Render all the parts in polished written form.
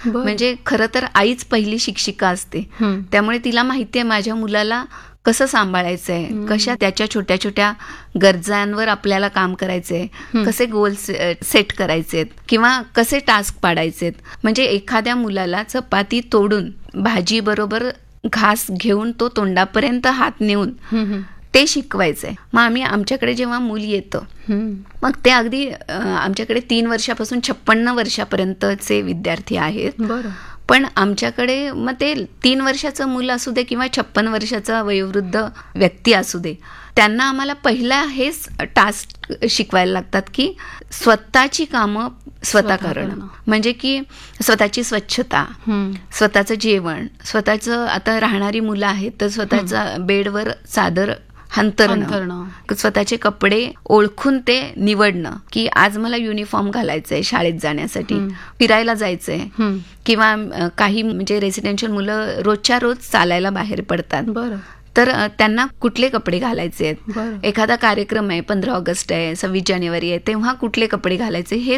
म्हणजे खरं तर आईच पहिली शिक्षिका असते. त्यामुळे तिला माहिती आहे माझ्या मुलाला कसं सांभाळायचंय, कशा त्याच्या छोट्या छोट्या गरजांवर आपल्याला काम करायचंय, कसे गोल सेट करायचेत किंवा कसे टास्क पाडायचेत. म्हणजे एखाद्या मुलाला चपाती तोडून भाजी बरोबर घास घेऊन तो तोंडापर्यंत हात नेऊन ते शिकवायचंय. मग आमच्याकडे जेव्हा मूल येतं मग ते अगदी आमच्याकडे 3 वर्षापासून 56 वर्षापर्यंतचे विद्यार्थी आहेत. पण आमच्याकडे मग ते 3 वर्षाचं मूल असू दे किंवा 56 वर्षाचा वयोवृद्ध व्यक्ती असू दे, त्यांना आम्हाला पहिला हेच टास्क शिकवायला लागतात की स्वतःची कामं स्वतः करणं. म्हणजे की स्वतःची स्वच्छता, स्वतःचं जेवण, स्वतःचं, आता राहणारी मुलं आहेत तर स्वतःचा बेडवर चादर हंतरणं, स्वतःचे कपडे ओळखून ते निवडणं की आज मला युनिफॉर्म घालायचंय शाळेत जाण्यासाठी, फिरायला जायचंय किंवा काही म्हणजे रेसिडेन्शियल मुलं रोजच्या रोज चालायला बाहेर पडतात. तर त्यांना कुठले कपडे घालायचे आहेत, एखादा कार्यक्रम आहे, 15 ऑगस्ट आहे, 26 जानेवारी आहे, तेव्हा कुठले कपडे घालायचे, हे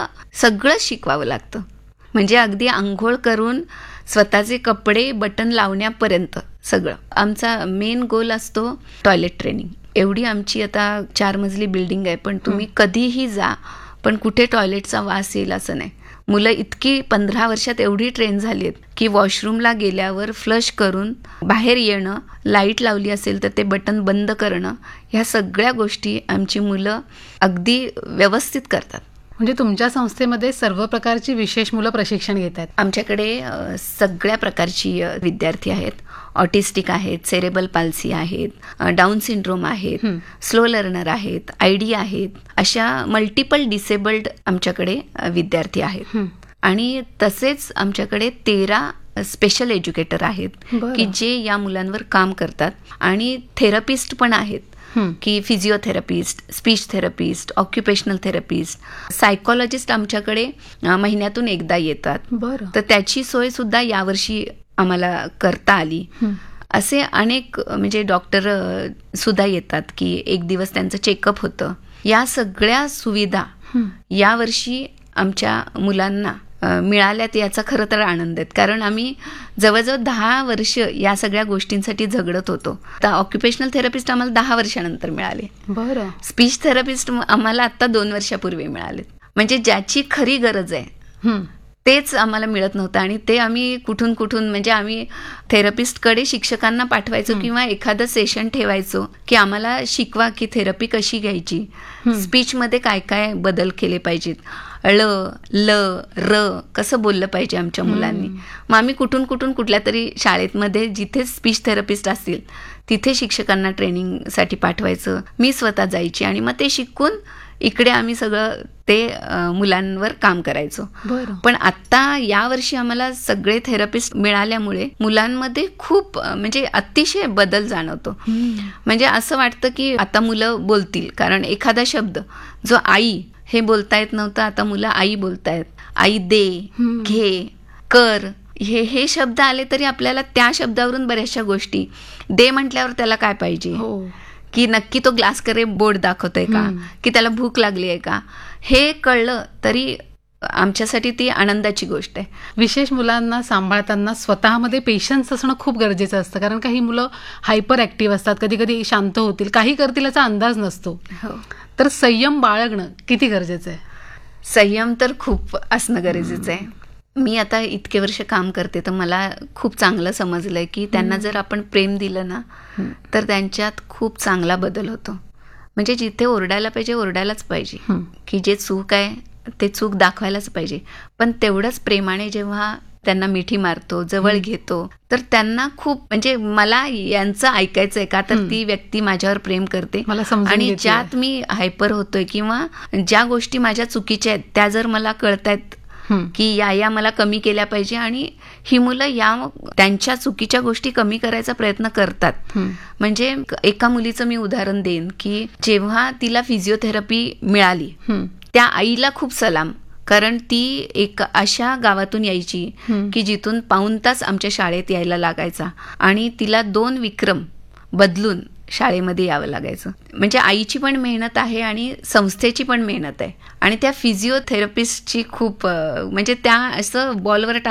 सगळं शिकवावं लागतं. म्हणजे अगदी आंघोळ करून स्वतःचे कपडे बटन लावण्यापर्यंत सगळं. आमचा मेन गोल असतो टॉयलेट ट्रेनिंग. एवढी आमची आता 4 मजली बिल्डिंग आहे, पण तुम्ही कधीही जा पण कुठे टॉयलेटचा वास येईल असं नाही. मुलं इतकी 15 वर्षात एवढी ट्रेन झाली आहेत की वॉशरूमला गेल्यावर फ्लश करून बाहेर येणं, लाईट लावली असेल तर ते बटन बंद करणं, ह्या सगळ्या गोष्टी आमची मुलं अगदी व्यवस्थित करतात. म्हणजे तुमच्या संस्थेमध्ये सर्व प्रकारची विशेष मुलं प्रशिक्षण घेत आहेत? आमच्याकडे सगळ्या प्रकारची विद्यार्थी आहेत. ऑटिस्टिक आहेत, सेरेबल पाल्सी आहेत, डाऊन सिंड्रोम आहेत, स्लो लर्नर आहेत, आयडी आहेत, अशा मल्टिपल डिसेबल्ड आमच्याकडे विद्यार्थी आहेत. आणि तसेच आमच्याकडे 13 स्पेशल एज्युकेटर आहेत की जे या मुलांवर काम करतात. आणि थेरपिस्ट पण आहेत की physiotherapist, speech therapist, occupational therapist, psychologist आमच्याकडे महिन्यातून एकदा येतात. तर त्याची सोय सुद्धा यावर्षी आम्हाला करता आली. असे अनेक म्हणजे डॉक्टर सुद्धा येतात की एक दिवस त्यांचं चेकअप होतं. या सगळ्या सुविधा यावर्षी आमच्या मुलांना मिळाल्यात याचा खरं तर आनंद आहे. कारण आम्ही जवळजवळ 10 वर्ष या सगळ्या गोष्टींसाठी झगडत होतो. आता ऑक्युपेशनल थेरपिस्ट आम्हाला 10 वर्षानंतर मिळाले. स्पीच थेरपिस्ट आम्हाला आता 2 वर्षापूर्वी मिळाले. म्हणजे ज्याची खरी गरज आहे तेच आम्हाला मिळत नव्हतं. आणि ते आम्ही कुठून म्हणजे आम्ही थेरपिस्टकडे शिक्षकांना पाठवायचो किंवा एखादं सेशन ठेवायचो की आम्हाला शिकवा की थेरपी कशी घ्यायची, स्पीचमध्ये काय काय बदल केले पाहिजेत, ल र कसं बोललं पाहिजे आमच्या मुलांनी. मग आम्ही कुठल्या तरी शाळेमध्ये जिथे स्पीच थेरपिस्ट असतील तिथे शिक्षकांना ट्रेनिंगसाठी पाठवायचं. मी स्वतः जायची आणि मग ते शिकून इकडे आम्ही सगळं ते मुलांवर काम करायचो. पण आता यावर्षी आम्हाला सगळे थेरपिस्ट मिळाल्यामुळे मुलांमध्ये खूप म्हणजे अतिशय बदल जाणवतो. म्हणजे असं वाटतं की आता मुलं बोलतील, कारण एखादा शब्द जो आई हे बोलता येत नव्हतं, आता मुलं आई बोलतायत. आई दे, घे, कर, हे शब्द आले तरी आपल्याला त्या शब्दावरून बऱ्याचशा गोष्टी, दे म्हटल्यावर त्याला काय पाहिजे, की नक्की तो ग्लास करे बोर्ड दाखवतोय का, की त्याला भूक लागली आहे का, हे कळलं तरी आमच्यासाठी ती आनंदाची गोष्ट आहे. विशेष मुलांना सांभाळताना स्वतःमध्ये पेशन्स असणं खूप गरजेचं असतं. कारण काही मुलं हायपर ऍक्टिव्ह असतात, कधी कधी शांत होतील, काही करतील याचा अंदाज नसतो. तर संयम बाळगणं किती गरजेचं आहे? संयम तर खूप असणं गरजेचं आहे. मी आता इतके वर्ष काम करते तर मला खूप चांगलं समजलंय की त्यांना जर आपण प्रेम दिलं ना तर त्यांच्यात खूप चांगला बदल होतो. म्हणजे जिथे ओरडायला पाहिजे ओरडायलाच पाहिजे, की जे चूक आहे ते चूक दाखवायलाच पाहिजे. पण तेवढंच प्रेमाने जेव्हा त्यांना मिठी मारतो, जवळ घेतो, तर त्यांना खूप म्हणजे मला यांचं ऐकायचंय का, तर ती व्यक्ती माझ्यावर प्रेम करते. आणि ज्यात मी हायपर होतोय किंवा ज्या गोष्टी माझ्या चुकीच्या आहेत त्या जर मला कळतायत की या मला कमी केल्या पाहिजे, आणि ही मुलं या त्यांच्या चुकीच्या गोष्टी कमी करायचा प्रयत्न करतात. म्हणजे एका मुलीचं मी उदाहरण देईन की जेव्हा तिला फिजिओथेरपी मिळाली त्या आईला खूप सलाम, कारण ती एक अशा गावातून यायची की जिथून पाऊण तास आमच्या शाळेत यायला लागायचा आणि तिला 2 विक्रम बदलून शाळेमध्ये यावं लागायचं. म्हणजे आईची पण मेहनत आहे आणि संस्थेची पण मेहनत आहे. आणि त्या फिजिओथेरपिस्टची खूप म्हणजे त्या असं बॉलवर